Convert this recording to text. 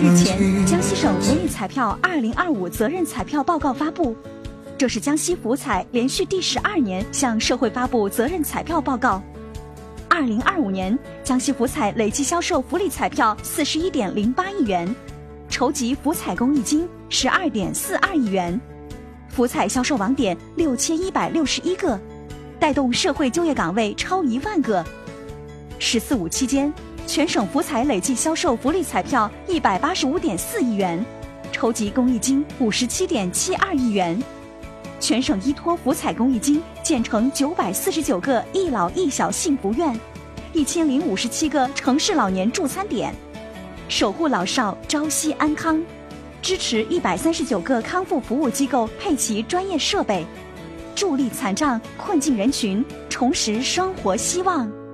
日前，江西省福利彩票2025责任彩票报告发布，这是江西福彩连续第12年向社会发布责任彩票报告。2025年，江西福彩累计销售福利彩票41.08亿元，筹集福彩公益金12.42亿元，福彩销售网点6161个，带动社会就业岗位超1万个。“14·5”期间，全省福彩累计销售福利彩票185.4亿元，筹集公益金57.72亿元。全省依托福彩公益金建成949个一老一小幸福院，1057个城市老年助餐点，守护老少朝夕安康，支持139个康复服务机构配齐专业设备，助力残障困境人群重拾生活希望。